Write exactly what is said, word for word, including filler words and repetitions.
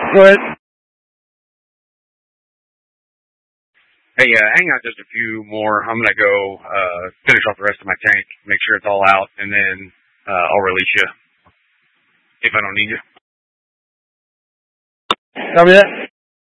Go ahead. Hey, uh, hang on just a few more. I'm going to go uh, finish off the rest of my tank, make sure it's all out, and then uh, I'll release you if I don't need you. Copy that.